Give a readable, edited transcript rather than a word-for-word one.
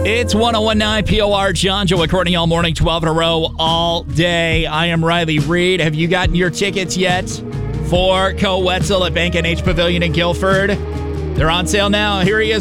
It's 1019 POR John Joe according all morning, 12 in a row, all day. I am Riley Reed. Have you gotten your tickets yet for Co Wetzel at Bank & H Pavilion in Guilford? They're on sale now. Here he is.